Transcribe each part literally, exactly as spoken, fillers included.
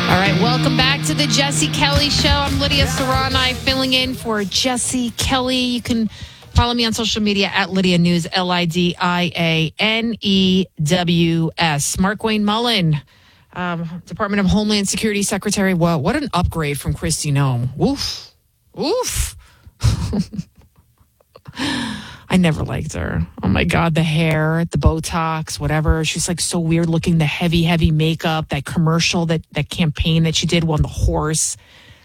All right, welcome back to the Jesse Kelly Show. I'm Lydia Serrani, filling in for Jesse Kelly. You can follow me on social media at Lydia News, L I D I A N E W S. Mark Wayne Mullen, um, Department of Homeland Security Secretary. Well, what an upgrade from Kristi Noem. Oof. Oof. I never liked her. Oh my God, the hair, the Botox, whatever. She's like so weird looking, the heavy, heavy makeup, that commercial, that, that campaign that she did on the horse.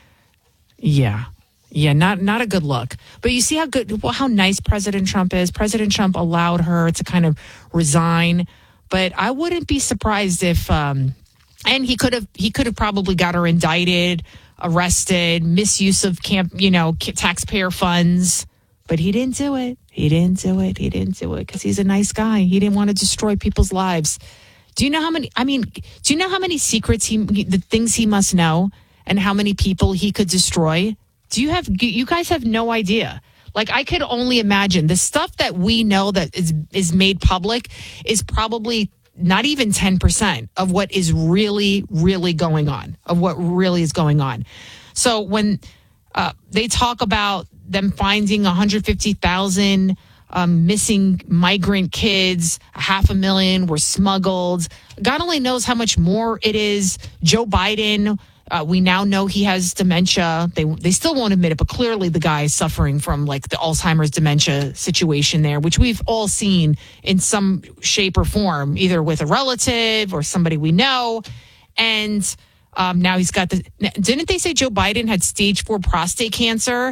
Yeah. Yeah, not not a good look. But you see how good, well, how nice President Trump is. President Trump allowed her to kind of resign. But I wouldn't be surprised if, um, and he could have he could have probably got her indicted, arrested, misuse of camp, you know, taxpayer funds. But he didn't do it. He didn't do it. He didn't do it because he's a nice guy. He didn't want to destroy people's lives. Do you know how many, I mean, do you know how many secrets he, the things he must know and how many people he could destroy? Do you have, you guys have no idea. Like, I could only imagine the stuff that we know that is, is made public is probably not even ten percent of what is really, really going on, of what really is going on. So when uh, they talk about them finding one hundred fifty thousand um, missing migrant kids, a half a million were smuggled. God only knows how much more it is. Joe Biden, uh, we now know he has dementia. They they still won't admit it, but clearly the guy is suffering from like the Alzheimer's dementia situation there, which we've all seen in some shape or form, either with a relative or somebody we know. And um, now he's got the, didn't they say Joe Biden had stage four prostate cancer?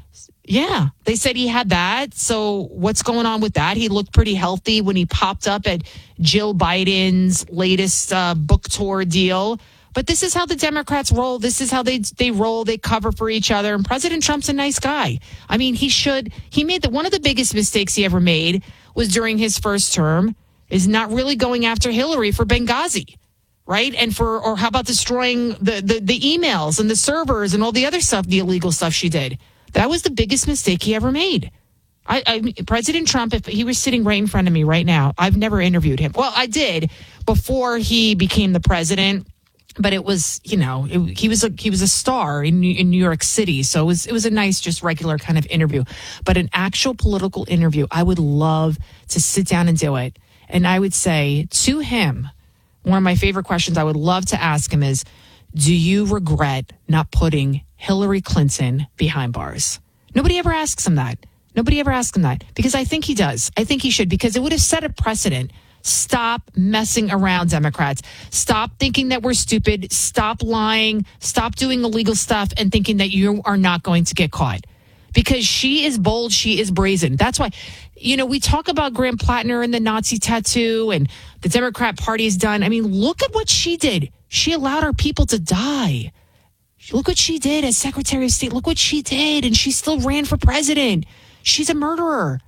Yeah, they said he had that. So what's going on with that? He looked pretty healthy when he popped up at Jill Biden's latest uh, book tour deal. But this is how the Democrats roll. This is how they they roll. They cover for each other. And President Trump's a nice guy. I mean, he should. He made the, one of the biggest mistakes he ever made was during his first term is not really going after Hillary for Benghazi. Right. And for, or how about destroying the, the, the emails and the servers and all the other stuff, the illegal stuff she did. That was the biggest mistake he ever made. I, I, President Trump, if he was sitting right in front of me right now, I've never interviewed him. Well, I did before he became the president, but it was, you know, it, he was a he was a star in New, in New York City, so it was it was a nice, just regular kind of interview. But an actual political interview, I would love to sit down and do it. And I would say to him, one of my favorite questions I would love to ask him is, do you regret not putting Hillary Clinton behind bars? Nobody ever asks him that. Nobody ever asks him that because I think he does. I think he should because it would have set a precedent. Stop messing around, Democrats. Stop thinking that we're stupid. Stop lying. Stop doing illegal stuff and thinking that you are not going to get caught. Because she is bold. She is brazen. That's why, you know, we talk about Graham Plattner and the Nazi tattoo and the Democrat Party has done. I mean, look at what she did. She allowed our people to die. Look what she did as Secretary of State. Look what she did. And she still ran for president. She's a murderer.